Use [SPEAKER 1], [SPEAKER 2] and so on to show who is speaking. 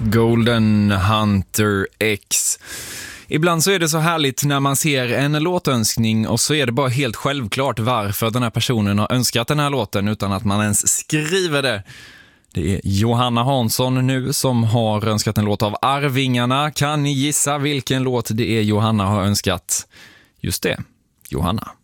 [SPEAKER 1] Golden Hunter X. Ibland så är det så härligt när man ser en låtönskning och så är det bara helt självklart varför den här personen har önskat den här låten utan att man ens skriver det. Det är Johanna Hansson nu som har önskat en låt av Arvingarna. Kan ni gissa vilken låt det är Johanna har önskat? Just det, Johanna.